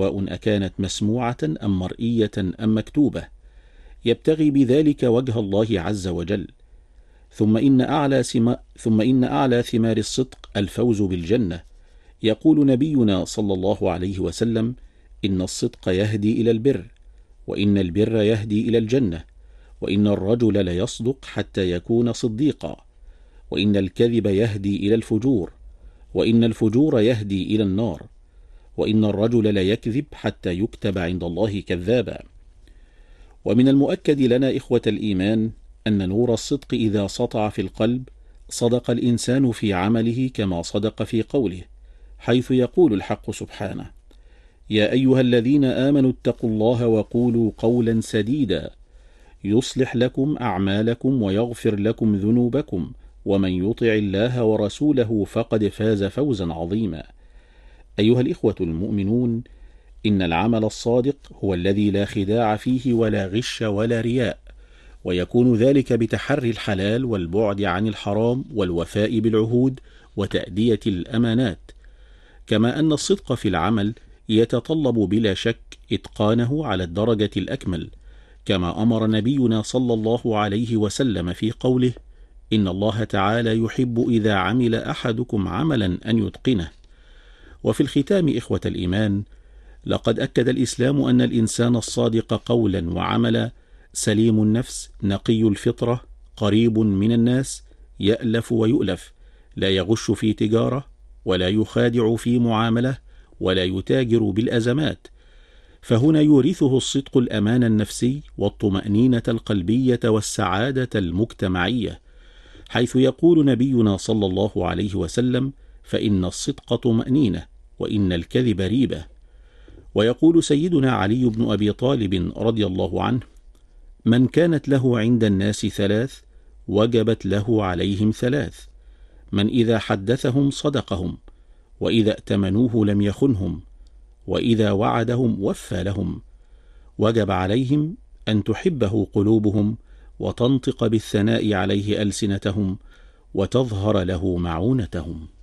سواء أكانت مسموعة أم مرئية أم مكتوبة، يبتغي بذلك وجه الله عز وجل. ثم إن أعلى ثمار الصدق الفوز بالجنة. يقول نبينا صلى الله عليه وسلم: إن الصدق يهدي إلى البر، وإن البر يهدي إلى الجنة، وإن الرجل ليصدق حتى يكون صديقا، وإن الكذب يهدي إلى الفجور، وإن الفجور يهدي إلى النار، وإن الرجل ليكذب حتى يكتب عند الله كذابا. ومن المؤكد لنا إخوة الإيمان أن نور الصدق إذا سطع في القلب صدق الإنسان في عمله كما صدق في قوله، حيث يقول الحق سبحانه: يا أيها الذين آمنوا اتقوا الله وقولوا قولا سديدا يصلح لكم أعمالكم ويغفر لكم ذنوبكم ومن يطع الله ورسوله فقد فاز فوزا عظيما. أيها الإخوة المؤمنون، إن العمل الصادق هو الذي لا خداع فيه ولا غش ولا رياء، ويكون ذلك بتحري الحلال والبعد عن الحرام والوفاء بالعهود وتأدية الأمانات. كما أن الصدق في العمل يتطلب بلا شك إتقانه على الدرجة الأكمل، كما أمر نبينا صلى الله عليه وسلم في قوله: إن الله تعالى يحب إذا عمل أحدكم عملا أن يتقنه. وفي الختام إخوة الإيمان، لقد أكد الإسلام أن الإنسان الصادق قولا وعملا سليم النفس نقي الفطرة قريب من الناس يألف ويؤلف، لا يغش في تجارة ولا يخادع في معاملة ولا يتاجر بالأزمات. فهنا يورثه الصدق الأمان النفسي والطمأنينة القلبية والسعادة المجتمعية، حيث يقول نبينا صلى الله عليه وسلم: فإن الصدق طمأنينة وإن الكذب ريبة. ويقول سيدنا علي بن أبي طالب رضي الله عنه: من كانت له عند الناس ثلاث وجبت له عليهم ثلاث: من إذا حدثهم صدقهم، وإذا ائتمنوه لم يخنهم، وإذا وعدهم وفى لهم. وجب عليهم أن تحبه قلوبهم وتنطق بالثناء عليه ألسنتهم وتظهر له معونتهم.